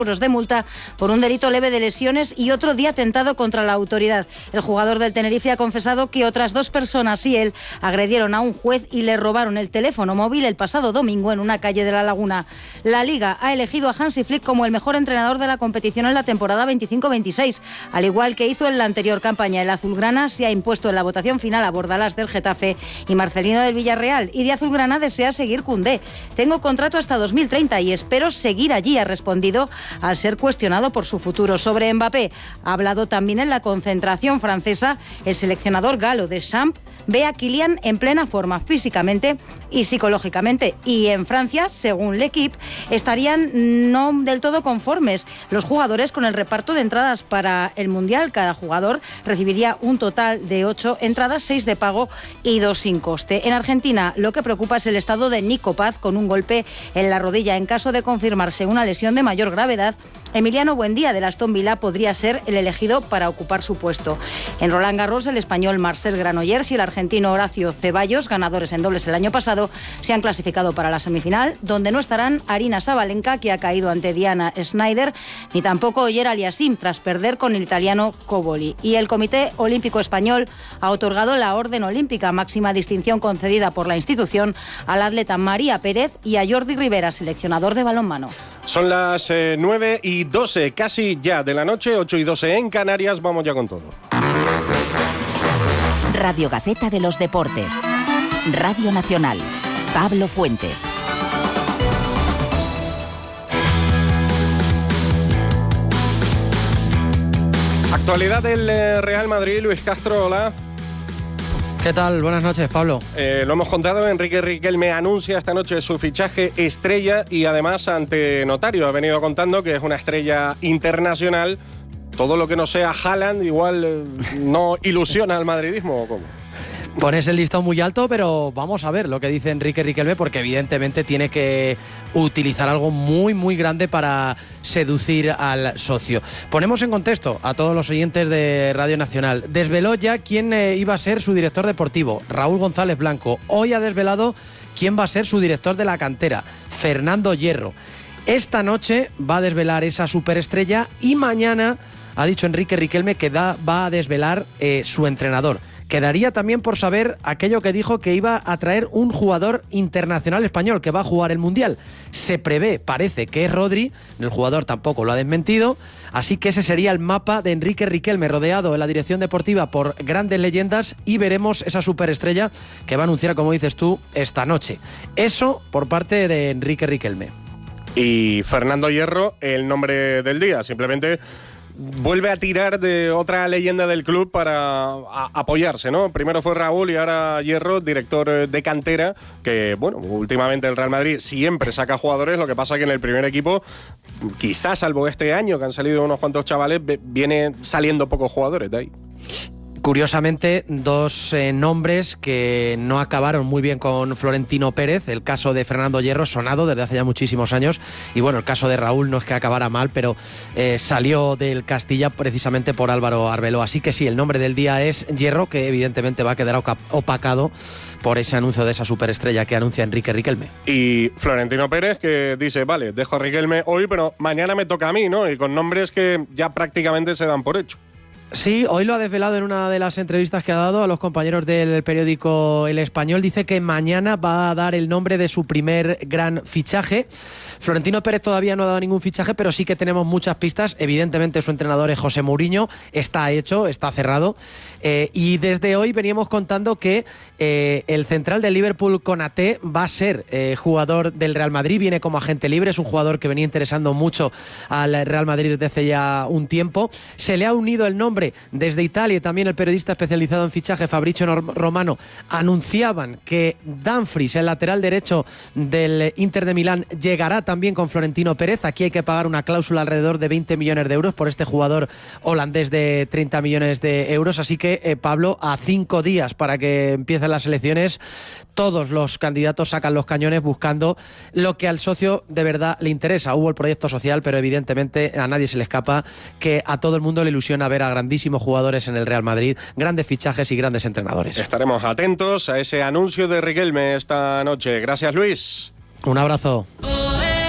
de multa por un delito leve de lesiones y otro de atentado contra la autoridad. El jugador del Tenerife ha confesado que otras 2 personas y él agredieron a un juez y le robaron el teléfono móvil el pasado domingo en una calle de La Laguna. La Liga ha elegido a Hansi Flick como el mejor entrenador de la competición en la temporada 25-26. Al igual que hizo en la anterior campaña, el azulgrana se ha impuesto en la votación final a Bordalás del Getafe y Marcelino del Villarreal. Y de azulgrana desea seguir Koundé. Tengo contrato hasta 2030 y espero seguir allí, ha respondido al ser cuestionado por su futuro. Sobre Mbappé, ha hablado también en la concentración francesa. El seleccionador galo Deschamps ve a Kylian en plena forma físicamente y psicológicamente. Y en Francia, según L'Équipe, estarían no del todo conformes los jugadores con el reparto de entradas para el Mundial. Cada jugador recibiría un total de 8 entradas, 6 de pago y 2 sin coste. En Argentina, lo que preocupa es el estado de Nico Paz con un golpe en la rodilla. En caso de confirmarse una lesión de mayor gravedad, Emiliano Buendía del Aston Villa podría ser el elegido para ocupar su puesto. En Roland Garros, el español Marcel Granollers y el argentino Horacio Ceballos, ganadores en dobles el año pasado, se han clasificado para la semifinal, donde no estarán Arina Sabalenka, que ha caído ante Diana Schneider, ni tampoco Oyer Aliassime, tras perder con el italiano Coboli. Y el Comité Olímpico Español ha otorgado la Orden Olímpica, máxima distinción concedida por la institución, al atleta María Pérez y a Jordi Rivera, seleccionador de balonmano. Son las 9:12, casi ya de la noche, 8:12 en Canarias. Vamos ya con todo. Radio Gaceta de los Deportes. Radio Nacional. Pablo Fuentes. Actualidad del Real Madrid, Luis Castro, hola. ¿Qué tal? Buenas noches, Pablo. Lo hemos contado, Enrique Riquelme anuncia esta noche su fichaje estrella y además ante notario ha venido contando que es una estrella internacional. Todo lo que no sea Haaland igual no ilusiona al madridismo, ¿o cómo? Pones el listón muy alto, pero vamos a ver lo que dice Enrique Riquelme, porque evidentemente tiene que utilizar algo muy, muy grande para seducir al socio. Ponemos en contexto a todos los oyentes de Radio Nacional. Desveló ya quién iba a ser su director deportivo, Raúl González Blanco. Hoy ha desvelado quién va a ser su director de la cantera, Fernando Hierro. Esta noche va a desvelar esa superestrella y mañana ha dicho Enrique Riquelme que va a desvelar su entrenador. Quedaría también por saber aquello que dijo, que iba a traer un jugador internacional español que va a jugar el Mundial. Se prevé, parece que es Rodri, el jugador tampoco lo ha desmentido, así que ese sería el mapa de Enrique Riquelme, rodeado en la dirección deportiva por grandes leyendas, y veremos esa superestrella que va a anunciar, como dices tú, esta noche. Eso por parte de Enrique Riquelme. Y Fernando Hierro, el nombre del día, simplemente vuelve a tirar de otra leyenda del club para apoyarse, ¿no? Primero fue Raúl y ahora Hierro, director de cantera, que, bueno, últimamente el Real Madrid siempre saca jugadores, lo que pasa que en el primer equipo, quizás salvo este año, que han salido unos cuantos chavales, viene saliendo pocos jugadores de ahí. Curiosamente, 2 nombres que no acabaron muy bien con Florentino Pérez. El caso de Fernando Hierro, sonado desde hace ya muchísimos años, y bueno, el caso de Raúl no es que acabara mal, pero salió del Castilla precisamente por Álvaro Arbeloa. Así que sí, el nombre del día es Hierro, que evidentemente va a quedar opacado por ese anuncio de esa superestrella que anuncia Enrique Riquelme. Y Florentino Pérez, que dice, vale, dejo a Riquelme hoy, pero mañana me toca a mí, ¿no? Y con nombres que ya prácticamente se dan por hecho. Sí, hoy lo ha desvelado en una de las entrevistas que ha dado a los compañeros del periódico El Español. Dice que mañana va a dar el nombre de su primer gran fichaje. Florentino Pérez todavía no ha dado ningún fichaje, pero sí que tenemos muchas pistas. Evidentemente su entrenador es José Mourinho, está hecho, está cerrado. Y desde hoy veníamos contando que el central del Liverpool, Konaté, va a ser jugador del Real Madrid, viene como agente libre, es un jugador que venía interesando mucho al Real Madrid desde hace ya un tiempo. Se le ha unido el nombre desde Italia, y también el periodista especializado en fichaje Fabrizio Romano anunciaban que Dumfries, el lateral derecho del Inter de Milán, llegará también con Florentino Pérez. Aquí hay que pagar una cláusula alrededor de 20 millones de euros por este jugador holandés de 30 millones de euros, así que Pablo, a 5 días para que empiecen las elecciones, todos los candidatos sacan los cañones buscando lo que al socio de verdad le interesa. Hubo el proyecto social, pero evidentemente a nadie se le escapa que a todo el mundo le ilusiona ver a grandísimos jugadores en el Real Madrid, grandes fichajes y grandes entrenadores. Estaremos atentos a ese anuncio de Riquelme esta noche. Gracias, Luis. Un abrazo.